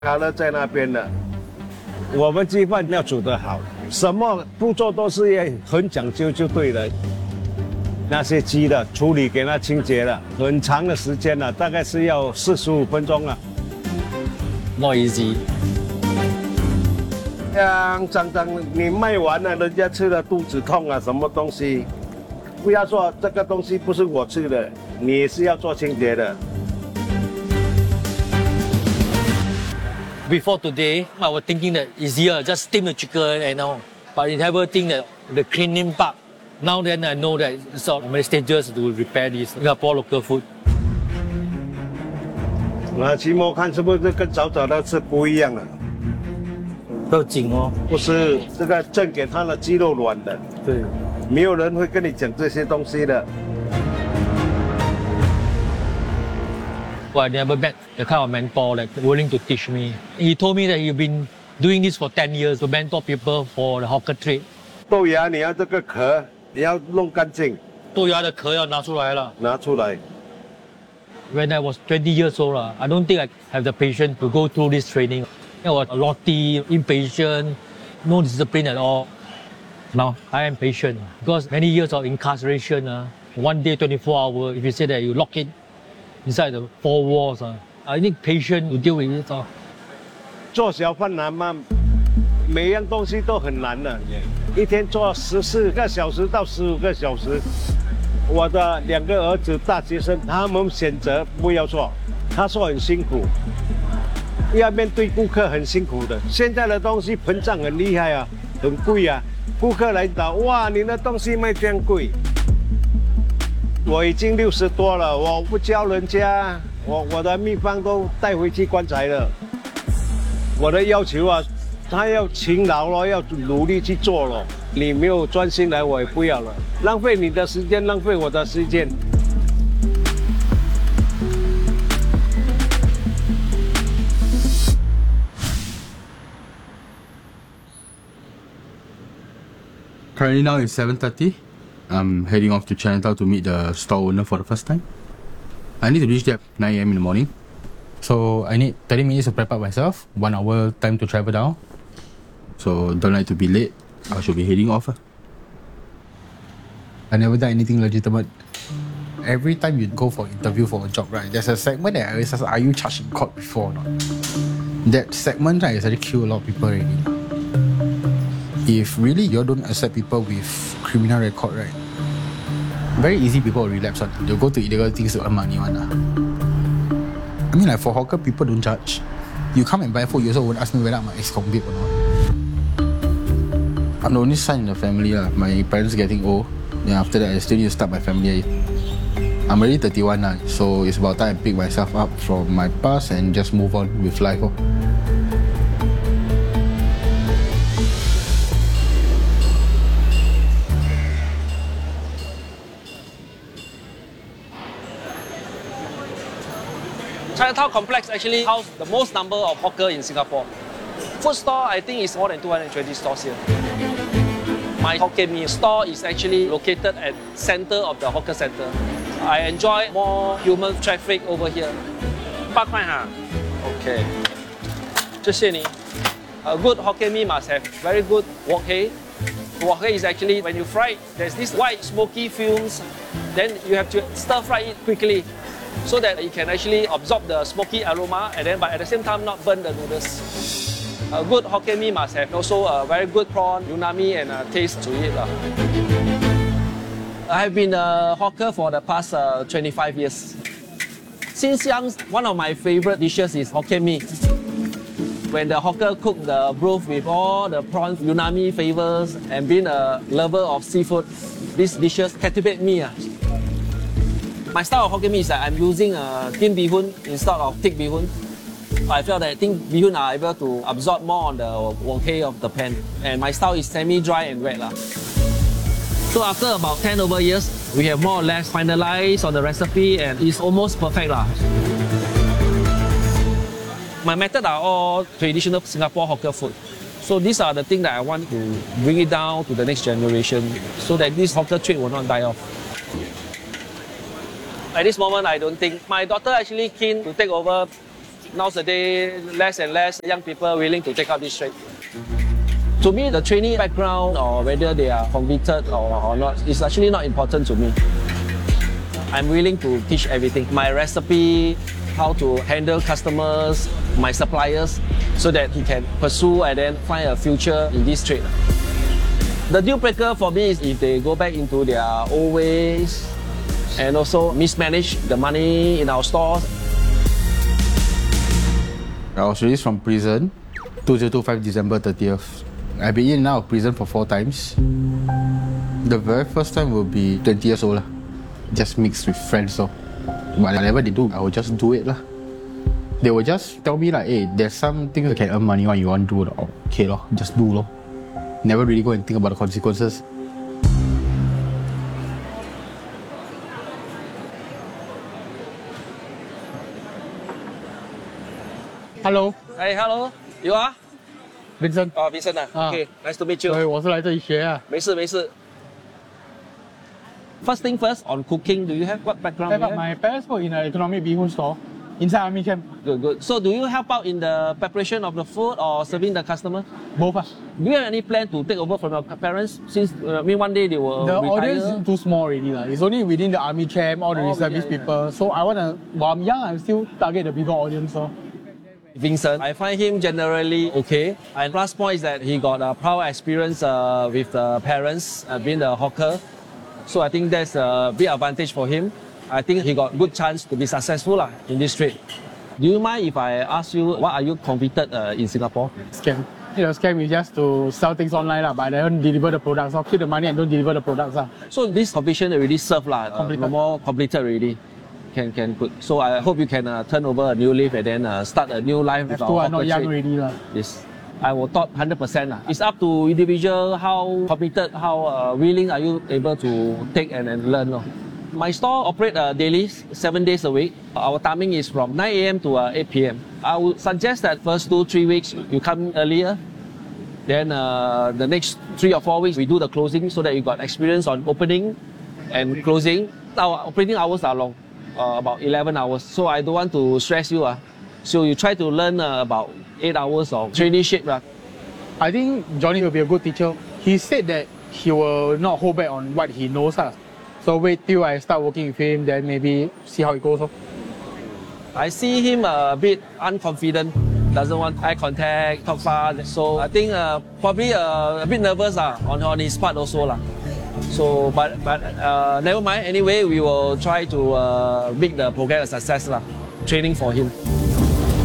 好了在那边了。我们鸡饭要煮得好，什么步骤都是要很讲究就对了。那些鸡的处理给它清洁了，很长的时间了，大概是要45分钟了。 Not easy。 脏脏，你卖完了，人家吃了肚子痛啊，什么东西？不要说这个东西不是我吃的，你是要做清洁的。 Before today, I was thinking that it's easier, just steam the chicken and all. But I never think that the cleaning part. Now then I know that it's not very dangerous to repair this Singapore local food. 那期末看是不是跟早早的是不一样了？ 不要紧哦， 不是这个正给他的鸡肉软的， 对， 没有人会跟你讲这些东西的。 Well, I never met the kind of mentor that willing to teach me. He told me that he's been doing this for 10 years to mentor people for the hawker trade. 豆芽你要这个壳，你要弄干净， 豆芽的壳要拿出来了。 拿出来。 When I was 20 years old, I don't think I have the patience to go through this training. I was naughty, impatient, no discipline at all. Now I am patient because many years of incarceration, one day 24 hours, if you say that you lock it inside the 4 walls, I need patience to deal with it. 做小贩难吗？每样东西都很难的，一天做14个小时到15个小时。我的2个儿子大学生，他们选择不要做，他说很辛苦，要面对顾客很辛苦的。现在的东西膨胀很厉害啊，很贵啊，顾客来找，哇，你的东西卖这样贵。我已经60多了，我不教人家，我的秘方都带回去棺材了。我的要求啊，他要勤劳咯，要努力去做咯。你没有专心来，我也不要了，浪费你的时间，浪费我的时间。 Currently now it's 7:30. I'm heading off to Chinatown to meet the store owner for the first time. I need to reach there at 9 a.m. in the morning. So I need 30 minutes to prep up myself, 1 hour time to travel down. So don't like to be late. I should be heading off. I never done anything legitimate. Every time you go for interview for a job, right, there's a segment that I always ask, are you charged in court before or not? That segment, right, has already killed a lot of people already. If really you don't accept people with criminal record, right, very easy people will relapse on. They'll go to illegal things to earn money one. I mean, like for hawker, people don't judge. You come and buy food, you also won't ask me whether I'm an ex-convict or not. I'm the only son in the family. My parents getting old. Then after that, I still need to start my family. I'm already 31 now, so it's about time I pick myself up from my past and just move on with life. Chinatown complex actually houses the most number of hawker in Singapore. Food store, I think, is more than 220 stores here. My Hokkien Mee store is actually located at center of the hawker center. I enjoy more human traffic over here. 8块哈 Okay. 谢谢你 A good Hokkien Mee must have very good wok hei. Wok hei is actually when you fry it, there's this white smoky fumes. Then you have to stir fry it quickly so that it can actually absorb the smoky aroma and then but at the same time not burn the noodles. A good Hokkien Mee must have also a very good prawn, unami and taste to it. I have been a hawker for the past 25 years. Since young, one of my favorite dishes is Hokkien Mee. When the hawker cook the broth with all the prawn, unami flavors and being a lover of seafood, these dishes captivate me. My style of Hokkien Mee is that I'm using thin bee hoon instead of thick bee hoon. I felt that thin bee hoon are able to absorb more on the wok hei of the pan. And my style is semi-dry and wet. So after about 10 over years, we have more or less finalized on the recipe and it's almost perfect. My methods are all traditional Singapore hawker food. So these are the things that I want to bring it down to the next generation so that this hawker trade will not die off. At this moment, I don't think. My daughter actually keen to take over Nowadays, less and less young people willing to take up this trade. To me, the training background or whether they are convicted or not is actually not important to me. I'm willing to teach everything. My recipe, how to handle customers, my suppliers, so that he can pursue and then find a future in this trade. The deal breaker for me is if they go back into their old ways and also mismanage the money in our stores. I was released from prison 2025 December 30th. I've been in and out of prison for 4 times. The very first time will be 20 years old. Just mixed with friends. So whatever they do, I will just do it. They will just tell me like, hey, there's some things you can earn money on, you want to do. Okay, just do. Never really go and think about the consequences. Hello, Hey, hello, you are? Vincent. Oh, Vincent. Okay, nice to meet you. 对，我是来这里学啊。 没事没事。First thing first, on cooking, do you have what background? do you have? My parents work in an economic bee hoon store inside army camp. Good, good. So do you help out in the preparation of the food or serving the customer? Both. Do you have any plan to take over from your parents since one day they will The retire? audience is too small already. It's only within the army camp, all the reservist people. So I want to, while I'm young, I still target the bigger audience. Vincent, I find him generally okay. And plus point is that he got a prior experience with the parents being a hawker. So I think that's a big advantage for him. I think he got good chance to be successful in this trade. Do you mind if I ask you what are you convicted in Singapore? Scam. The scam is just to sell things online, but I don't deliver the products. I'll keep the money and don't deliver the products. So this conviction already served, Completed. more completed already. Can good. So I hope you can turn over a new leaf and then start a new life with F2 our are not hawker young trade. already. Yes. I will thought 100%. It's up to individual how committed, how willing are you able to take and learn. My store operates daily, 7 days a week. Our timing is from 9 a.m. to 8 p.m. I would suggest that first 2-3 weeks you come earlier. Then the next 3 or 4 weeks we do the closing so that you got experience on opening and closing. Our operating hours are long, about 11 hours. So I don't want to stress you. So you try to learn about 8 hours of traineeship. I think Johnny will be a good teacher. He said that he will not hold back on what he knows. So wait till I start working with him, then maybe see how it goes. I see him a bit unconfident, doesn't want eye contact, talk fast. So I think probably a bit nervous on his part also. So, but never mind. Anyway, we will try to make the program a success. Training for him.